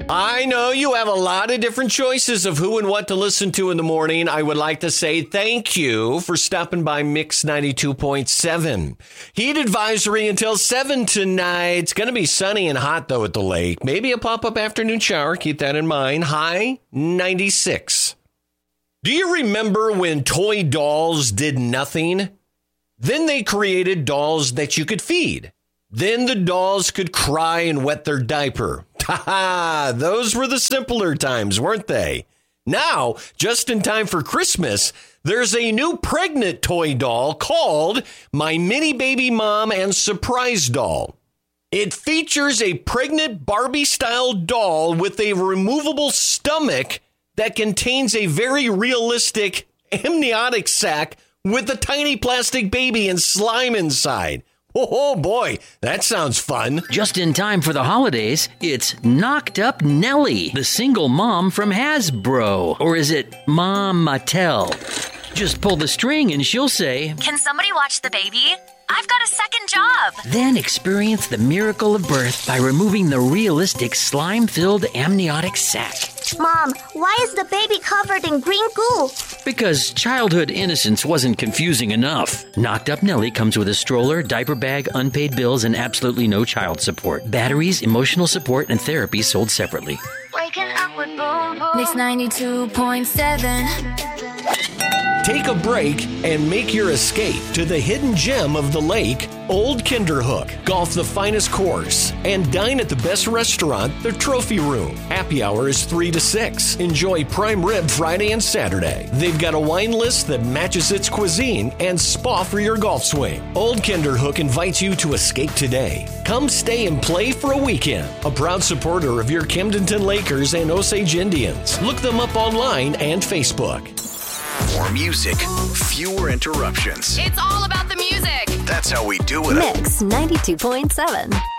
I know you have a lot of different choices of who and what to listen to in the morning. I would like to say thank you for stopping by Mix 92.7. Heat advisory until 7 tonight. It's going to be sunny and hot, though, at the lake. Maybe a pop-up afternoon shower. Keep that in mind. High 96. Do you remember when toy dolls did nothing? Then they created dolls that you could feed. Then the dolls could cry and wet their diaper. Ha! Those were the simpler times, weren't they? Now, just in time for Christmas, there's a new pregnant toy doll called My Mini Baby Mom and Surprise Doll. It features a pregnant Barbie-style doll with a removable stomach that contains a very realistic amniotic sac with a tiny plastic baby and slime inside. Oh boy, that sounds fun. Just in time for the holidays, it's Knocked Up Nelly, the single mom from Hasbro. Or is it Mom Mattel? Just pull the string and she'll say, "Can somebody watch the baby? I've got a second job." Then experience the miracle of birth by removing the realistic slime-filled amniotic sac. Mom, why is the baby covered in green goo? Because childhood innocence wasn't confusing enough. Knocked Up Nelly comes with a stroller, diaper bag, unpaid bills, and absolutely no child support. Batteries, emotional support, and therapy sold separately. Waking up with boom boom. Mix 92.7. Take a break and make your escape to the hidden gem of the lake, Old Kinderhook. Golf the finest course and dine at the best restaurant, the Trophy Room. Happy hour is 3 to 6. Enjoy prime rib Friday and Saturday. They've got a wine list that matches its cuisine and spa for your golf swing. Old Kinderhook invites you to escape today. Come stay and play for a weekend. A proud supporter of your Camdenton Lakers and Osage Indians. Look them up online and Facebook. More music, fewer interruptions. It's all about the music. That's how we do it. Mix 92.7.